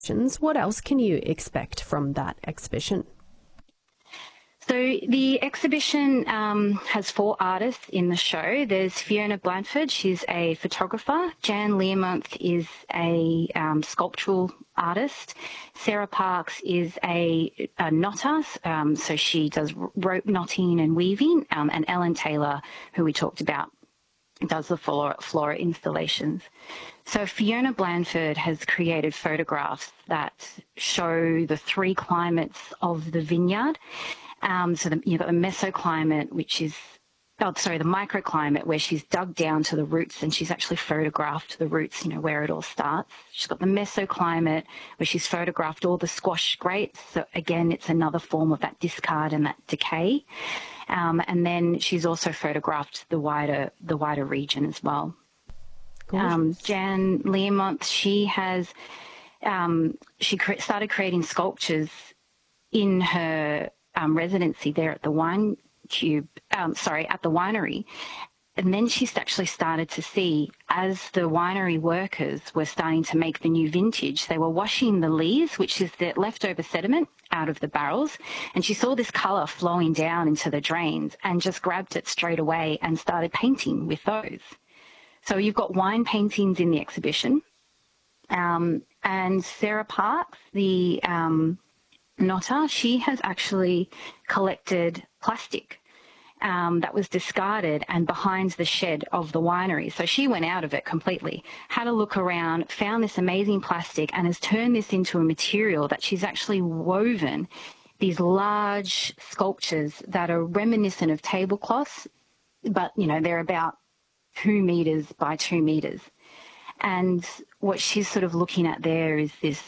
What else can you expect from that exhibition? So the exhibition has 4 artists in the show. There's Fiona Blandford, she's a photographer. Jan Learmonth is a sculptural artist. Sarah Parks is a knotter, so she does rope knotting and weaving. And Ellen Taylor, who we talked about, does the flora installations. So Fiona Blandford has created photographs that show the 3 climates of the vineyard. You've got the mesoclimate, the microclimate, where she's dug down to the roots and she's actually photographed the roots, where it all starts. She's got the mesoclimate, where she's photographed all the squash grates. So again, it's another form of that discard and that decay. And then she's also photographed the wider region as well. Jan Learmonth, she has started creating sculptures in her residency there at the at the winery. And then she's actually started to see, as the winery workers were starting to make the new vintage, they were washing the lees, which is the leftover sediment, out of the barrels. And she saw this colour flowing down into the drains and just grabbed it straight away and started painting with those. So you've got wine paintings in the exhibition. And Sarah Parks, the knotter, she has actually collected plastic that was discarded and behind the shed of the winery. So she went out of it completely, had a look around, found this amazing plastic and has turned this into a material that she's actually woven these large sculptures that are reminiscent of tablecloths, but, they're about 2 meters by 2 meters. And what she's sort of looking at there is this,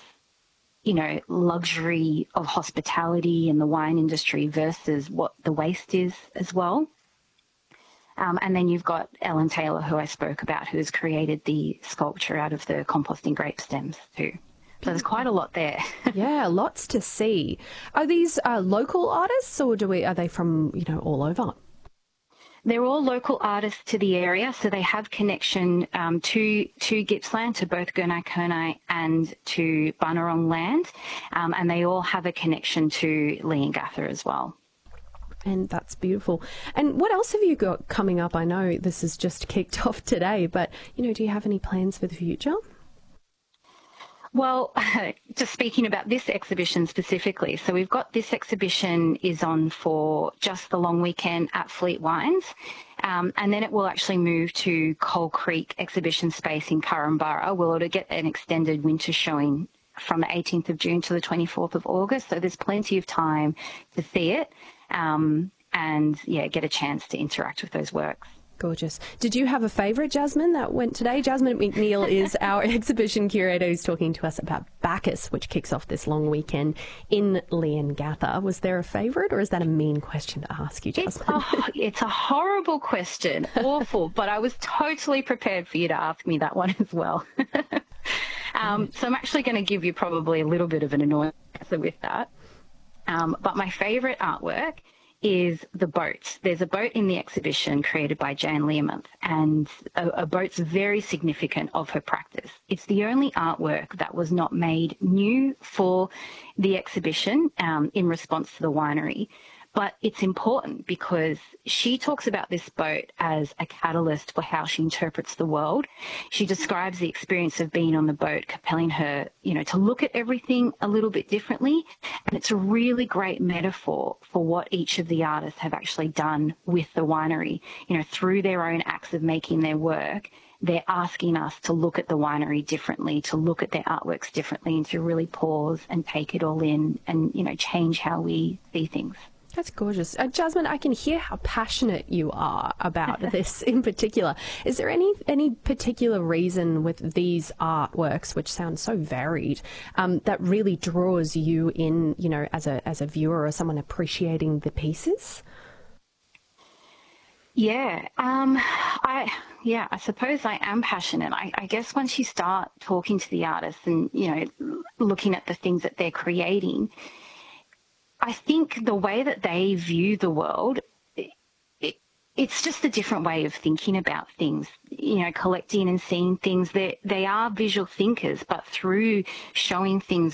luxury of hospitality in the wine industry versus what the waste is as well. And then you've got Ellen Taylor, who I spoke about, who has created the sculpture out of the composting grape stems too. So there's quite a lot there. Yeah, lots to see. Are these local artists, or are they from, all over? They're all local artists to the area, so they have connection to Gippsland, to both Gurnai and to Bunurong land, and they all have a connection to Leongatha as well. And that's beautiful. And what else have you got coming up? I know this has just kicked off today, but, do you have any plans for the future? Well, just speaking about this exhibition specifically, so we've got this exhibition is on for just the long weekend at Fleet Wines, and then it will actually move to Coal Creek exhibition space in Currumbara. We'll get an extended winter showing from the 18th of June to the 24th of August, so there's plenty of time to see it and, get a chance to interact with those works. Gorgeous. Did you have a favourite, Jasmine, that went today? Jasmine McNeil is our exhibition curator who's talking to us about Bacchus, which kicks off this long weekend in Leongatha. Was there a favourite, or is that a mean question to ask you, Jasmine? It's a horrible question. Awful. But I was totally prepared for you to ask me that one as well. So I'm actually going to give you probably a little bit of an annoying answer with that. But my favourite artwork is the boat. There's a boat in the exhibition created by Jan Learmonth, and a boat's very significant of her practice. It's the only artwork that was not made new for the exhibition in response to the winery. But it's important because she talks about this boat as a catalyst for how she interprets the world. She describes the experience of being on the boat, compelling her, to look at everything a little bit differently. And it's a really great metaphor for what each of the artists have actually done with the winery. Through their own acts of making their work, they're asking us to look at the winery differently, to look at their artworks differently, and to really pause and take it all in and, change how we see things. That's gorgeous. Jasmine, I can hear how passionate you are about this in particular. Is there any particular reason with these artworks, which sound so varied, that really draws you in, as a viewer or someone appreciating the pieces? Yeah, I suppose I am passionate. I guess once you start talking to the artists and, looking at the things that they're creating, I think the way that they view the world, it's just a different way of thinking about things, collecting and seeing things. They are visual thinkers, but through showing things